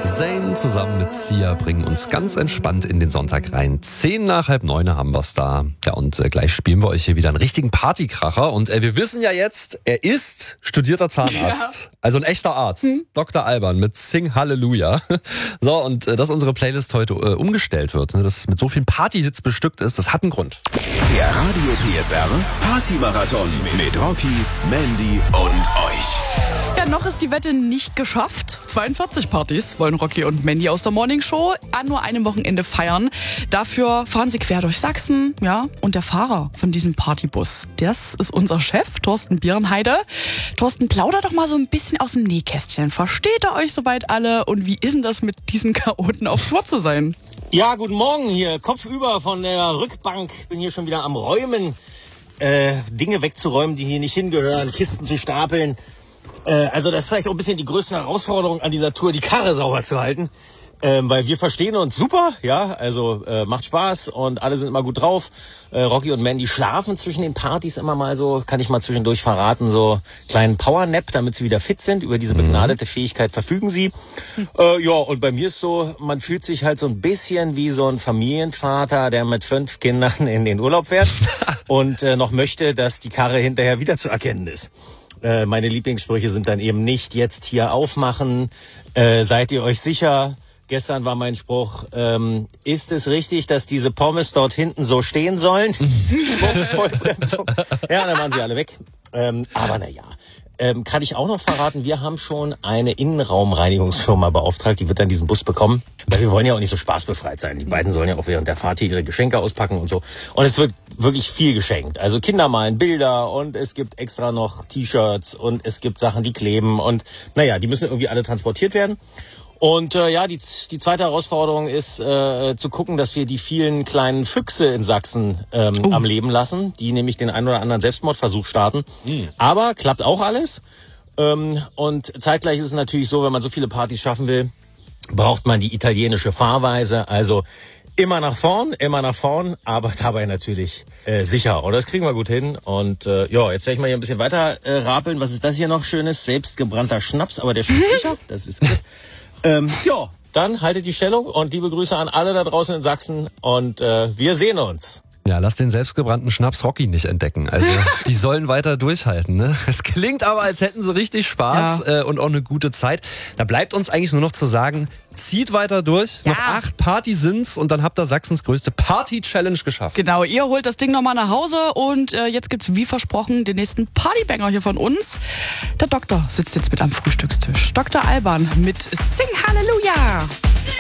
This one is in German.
Zayn zusammen mit Sia bringen uns ganz entspannt in den Sonntag rein. 8:50 haben wir's da. Ja, und gleich spielen wir euch hier wieder einen richtigen Partykracher. Und wir wissen ja jetzt, er ist studierter Zahnarzt. Ja. Also ein echter Arzt. Dr. Alban mit Sing Halleluja. So, und dass unsere Playlist heute umgestellt wird, ne, dass es mit so vielen Partyhits bestückt ist, das hat einen Grund. Der Radio PSR Partymarathon mit Rocky, Mandy und euch. Ja, noch ist die Wette nicht geschafft. 42 Partys wollen Rocky und Mandy aus der Morningshow an nur einem Wochenende feiern. Dafür fahren sie quer durch Sachsen, ja. Und der Fahrer von diesem Partybus, das ist unser Chef, Thorsten Bierenheide. Thorsten, plauder doch mal so ein bisschen aus dem Nähkästchen. Versteht ihr euch soweit alle? Und wie ist denn das mit diesen Chaoten auf Tour zu sein? Ja, guten Morgen hier. Kopfüber von der Rückbank. Bin hier schon wieder am Räumen. Dinge wegzuräumen, die hier nicht hingehören. Kisten zu stapeln. Also das ist vielleicht auch ein bisschen die größte Herausforderung an dieser Tour, die Karre sauber zu halten. Weil wir verstehen uns super, ja, also macht Spaß und alle sind immer gut drauf. Rocky und Mandy schlafen zwischen den Partys immer mal so, kann ich mal zwischendurch verraten, so kleinen Powernap, damit sie wieder fit sind. Über diese begnadete Fähigkeit verfügen sie. Ja, und bei mir ist so, man fühlt sich halt so ein bisschen wie so ein Familienvater, der mit 5 Kindern in den Urlaub fährt und noch möchte, dass die Karre hinterher wieder zu erkennen ist. Meine Lieblingssprüche sind dann eben nicht jetzt hier aufmachen, seid ihr euch sicher? Gestern war mein Spruch, ist es richtig, dass diese Pommes dort hinten so stehen sollen? Ja, dann waren sie alle weg. Aber naja, kann ich auch noch verraten, wir haben schon eine Innenraumreinigungsfirma beauftragt, die wird dann diesen Bus bekommen. Weil wir wollen ja auch nicht so spaßbefreit sein. Die beiden sollen ja auch während der Fahrt hier ihre Geschenke auspacken und so. Und es wird wirklich viel geschenkt. Also Kinder malen Bilder und es gibt extra noch T-Shirts und es gibt Sachen, die kleben. Und naja, die müssen irgendwie alle transportiert werden. Und ja, die zweite Herausforderung ist zu gucken, dass wir die vielen kleinen Füchse in Sachsen am Leben lassen, die nämlich den einen oder anderen Selbstmordversuch starten. Aber klappt auch alles. Und zeitgleich ist es natürlich so, wenn man so viele Partys schaffen will, braucht man die italienische Fahrweise. Also immer nach vorn, aber dabei natürlich sicher. Und das kriegen wir gut hin. Und ja, jetzt werde ich mal hier ein bisschen weiter rapeln. Was ist das hier noch Schönes? Selbstgebrannter Schnaps, aber der schmeckt sicher. Das ist gut. Ja, dann haltet die Stellung und liebe Grüße an alle da draußen in Sachsen und wir sehen uns. Ja, lass den selbstgebrannten Schnaps Rocky nicht entdecken. Also die sollen weiter durchhalten. Ne? Es klingt aber, als hätten sie richtig Spaß und auch eine gute Zeit. Da bleibt uns eigentlich nur noch zu sagen, zieht weiter durch. Ja. Noch 8 Partys sind's und dann habt ihr Sachsens größte Party-Challenge geschafft. Genau, ihr holt das Ding nochmal nach Hause und jetzt gibt's wie versprochen den nächsten Partybanger hier von uns. Der Doktor sitzt jetzt mit am Frühstückstisch. Dr. Alban mit Sing Halleluja.